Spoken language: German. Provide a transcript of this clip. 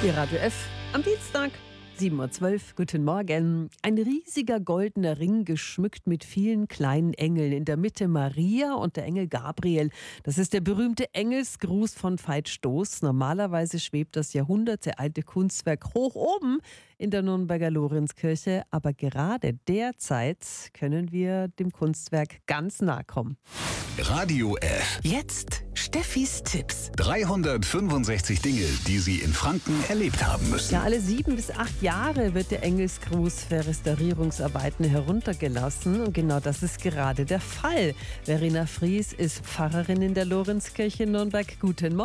Ihr Radio F am Dienstag, 7:12 Uhr. Guten Morgen. Ein riesiger goldener Ring, geschmückt mit vielen kleinen Engeln. In der Mitte Maria und der Engel Gabriel. Das ist der berühmte Engelsgruß von Veit Stoß. Normalerweise schwebt das jahrhundertealte Kunstwerk hoch oben in der Nürnberger Lorenzkirche. Aber gerade derzeit können wir dem Kunstwerk ganz nahe kommen. Radio F. Jetzt Steffis Tipps. 365 Dinge, die Sie in Franken erlebt haben müssen. Ja, alle 7 bis 8 Jahre wird der Engelsgruß für Restaurierungsarbeiten heruntergelassen. Und genau das ist gerade der Fall. Verena Fries ist Pfarrerin in der Lorenzkirche in Nürnberg. Guten Morgen.